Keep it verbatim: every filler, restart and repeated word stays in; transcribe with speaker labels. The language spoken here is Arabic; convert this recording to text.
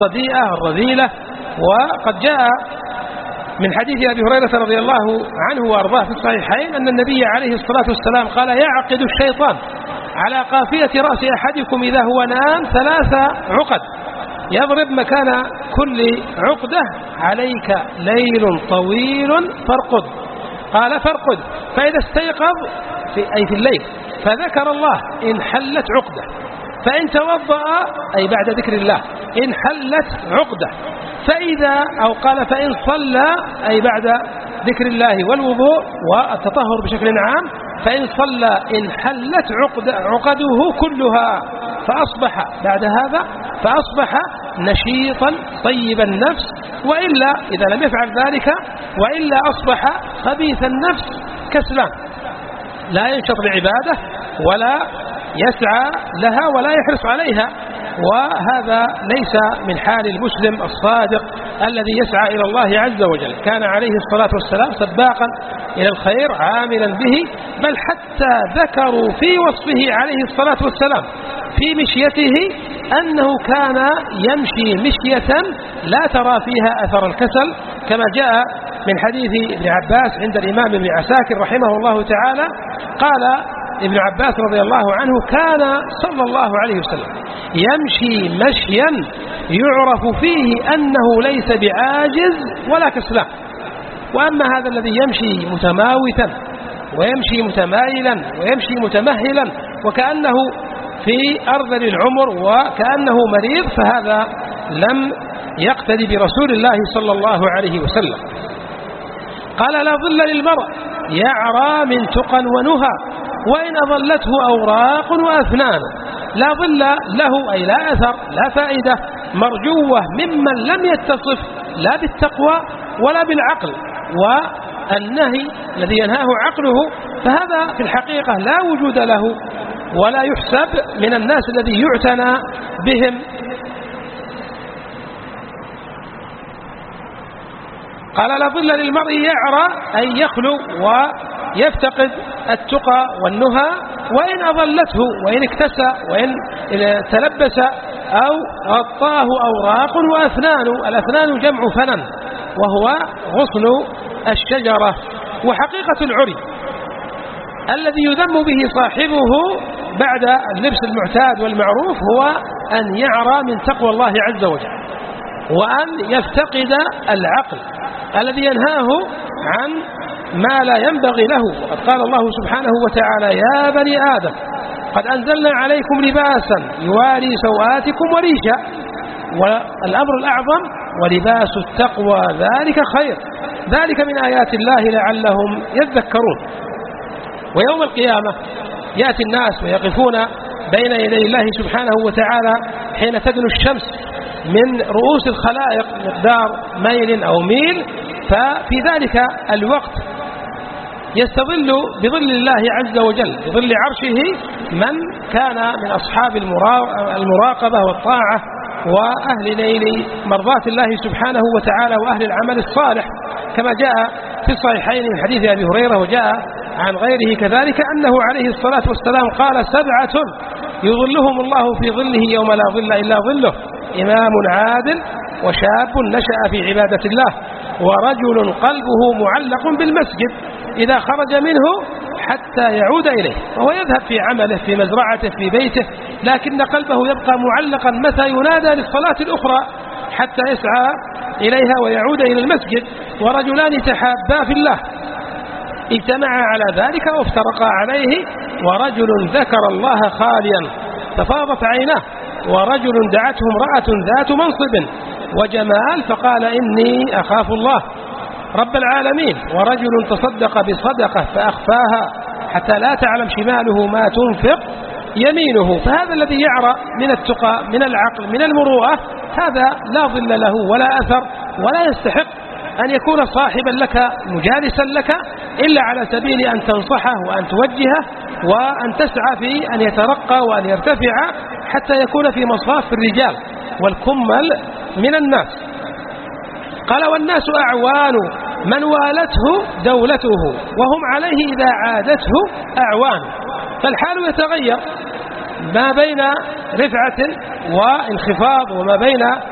Speaker 1: الرديئة الرذيلة. وقد جاء من حديث أبي هريرة رضي الله عنه وأرضاه في الصحيحين أن النبي عليه الصلاة والسلام قال: يعقد الشيطان على قافية رأس أحدكم إذا هو نام ثلاث عقد يضرب مكان كل عقدة: عليك ليل طويل فارقد. قال: فارقد، فإذا استيقظ في أي في الليل فذكر الله انحلت عقدة، فإن توضأ أي بعد ذكر الله انحلت عقدة، فإذا أو قال فإن صلى أي بعد ذكر الله والوضوء والتطهر بشكل عام، فإن صلى انحلت عقد عقده كلها، فأصبح بعد هذا فأصبح نشيطا طيب النفس، وإلا إذا لم يفعل ذلك وإلا أصبح خبيث النفس كسلان لا ينشط لعبادة ولا يسعى لها ولا يحرص عليها. وهذا ليس من حال المسلم الصادق الذي يسعى إلى الله عز وجل. كان عليه الصلاة والسلام سباقا إلى الخير عاملا به، بل حتى ذكروا في وصفه عليه الصلاة والسلام في مشيته أنه كان يمشي مشية لا ترى فيها أثر الكسل، كما جاء من حديث ابن عباس عند الإمام ابن عساكر رحمه الله تعالى. قال ابن عباس رضي الله عنه: كان صلى الله عليه وسلم يمشي مشيا يعرف فيه أنه ليس بعاجز ولا كسلان. وأما هذا الذي يمشي متماوتا ويمشي متمايلا ويمشي متمهلا وكأنه في أرذل العمر وكأنه مريض، فهذا لم يقتدي برسول الله صلى الله عليه وسلم. قال: لا ظل للمرء يعرى من تقى ونهى وإن أظلته أوراق وأفنان. لا ظل له أي لا أثر لا فائدة مرجوة ممن لم يتصف لا بالتقوى ولا بالعقل، والنهي الذي ينهاه عقله فهذا في الحقيقة لا وجود له ولا يحسب من الناس الذي يعتنى بهم. قال: لا ظل للمرء يعرى أي يخلو ويفتقد التقى والنهى، وإن أظلته وإن اكتسى وإن تلبس أو غطاه أوراق وأفنان. الأفنان جمع فنن وهو غصن الشجرة. وحقيقة العري الذي يذم به صاحبه بعد اللبس المعتاد والمعروف هو أن يعرى من تقوى الله عز وجل وأن يفتقد العقل الذي ينهاه عن ما لا ينبغي له. وقد قال الله سبحانه وتعالى: يا بني آدم قد أنزلنا عليكم لباسا يواري سوآتكم وريشا. والأمر الأعظم: ولباس التقوى ذلك خير، ذلك من آيات الله لعلهم يذكرون. ويوم القيامة يأتي الناس ويقفون بين يدي الله سبحانه وتعالى حين تدنو الشمس من رؤوس الخلائق مقدار ميل أو ميل، ففي ذلك الوقت يستظل بظل الله عز وجل بظل عرشه من كان من أصحاب المراقبة والطاعة وأهل نيل مرضات الله سبحانه وتعالى وأهل العمل الصالح، كما جاء في الصحيحين من حديث أبي هريرة وجاء عن غيره كذلك أنه عليه الصلاة والسلام قال: سبعة يظلهم الله في ظله يوم لا ظل إلا ظله: إمام عادل، وشاب نشأ في عبادة الله، ورجل قلبه معلق بالمسجد إذا خرج منه حتى يعود إليه، وهو يذهب في عمله في مزرعته في بيته لكن قلبه يبقى معلقا متى ينادى للصلاة الأخرى حتى يسعى إليها ويعود إلى المسجد. ورجلان تحابا في الله اجتمعا على ذلك وافترقا عليه، ورجل ذكر الله خاليا ففاضت عيناه، ورجل دعته امرأة ذات منصب وجمال فقال: إني أخاف الله رب العالمين. ورجل تصدق بصدقة فأخفاها حتى لا تعلم شماله ما تنفق يمينه. فهذا الذي يعرى من التقى من العقل من المروءة هذا لا ظل له ولا أثر ولا يستحق أن يكون صاحبا لك مجالسا لك إلا على سبيل أن تنصحه وأن توجهه وأن تسعى في أن يترقى وأن يرتفع حتى يكون في مصاف الرجال والكمل من الناس. قال: والناس أعوان من والته دولته وهم عليه إذا عادته أعوان. فالحال يتغير ما بين رفعة وانخفاض وما بين